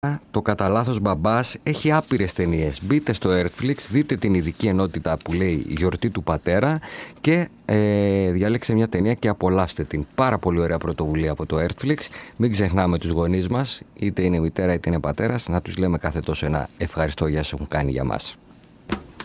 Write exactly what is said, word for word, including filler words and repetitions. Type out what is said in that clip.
Το κατά λάθος μπαμπάς έχει άπειρες ταινίες. Μπείτε στο Earthflix, δείτε την ειδική ενότητα που λέει η γιορτή του πατέρα και ε, διάλεξε μια ταινία και απολαύστε την. Πάρα πολύ ωραία πρωτοβουλία από το Earthflix. Μην ξεχνάμε τους γονείς μας, είτε είναι μητέρα είτε είναι πατέρας, να τους λέμε κάθε τόσο ένα ευχαριστώ για όσα έχουν κάνει για μας.